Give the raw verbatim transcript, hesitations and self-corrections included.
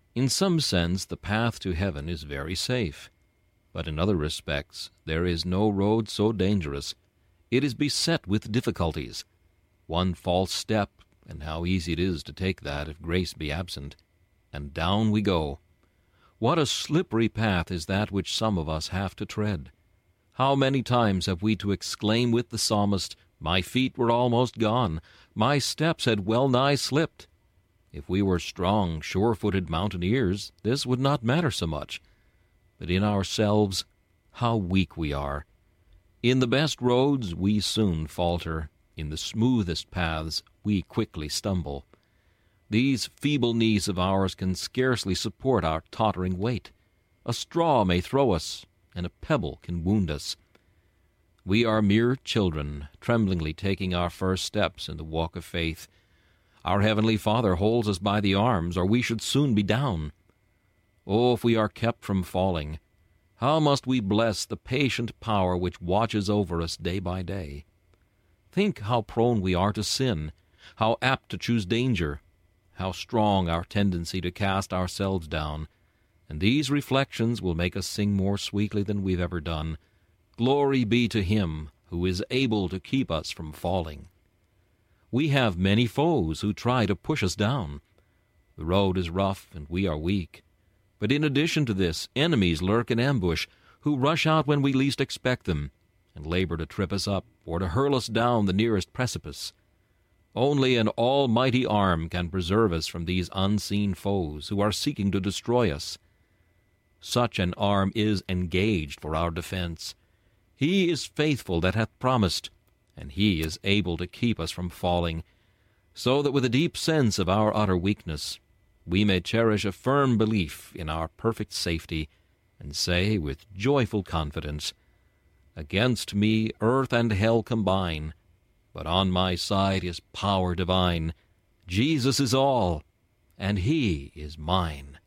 In some sense the path to heaven is very safe, but in other respects there is no road so dangerous. It is beset with difficulties. One false step, and how easy it is to take that if grace be absent, and down we go. What a slippery path is that which some of us have to tread! How many times have we to exclaim with the psalmist, "My feet were almost gone, my steps had well nigh slipped." If we were strong, sure-footed mountaineers, this would not matter so much. But in ourselves, how weak we are! In the best roads we soon falter, in the smoothest paths we quickly stumble. These feeble knees of ours can scarcely support our tottering weight. A straw may throw us, and a pebble can wound us. We are mere children, tremblingly taking our first steps in the walk of faith. Our Heavenly Father holds us by the arms, or we should soon be down. Oh, if we are kept from falling, how must we bless the patient power which watches over us day by day. Think how prone we are to sin, how apt to choose danger, how strong our tendency to cast ourselves down, and these reflections will make us sing more sweetly than we've ever done. Glory be to Him who is able to keep us from falling. We have many foes who try to push us down. The road is rough and we are weak. But in addition to this, enemies lurk in ambush, who rush out when we least expect them, and labor to trip us up or to hurl us down the nearest precipice. Only an almighty arm can preserve us from these unseen foes who are seeking to destroy us. Such an arm is engaged for our defense. He is faithful that hath promised, and He is able to keep us from falling, so that with a deep sense of our utter weakness, we may cherish a firm belief in our perfect safety, and say with joyful confidence, "Against me earth and hell combine, but on my side is power divine. Jesus is all, and He is mine."